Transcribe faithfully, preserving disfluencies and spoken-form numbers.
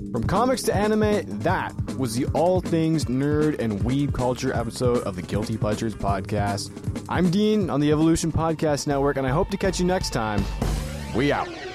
From comics to anime, that was the All Things Nerd and Weeb Culture episode of the Guilty Pleasures podcast. I'm Dean on the Evolution Podcast Network, and I hope to catch you next time. We out.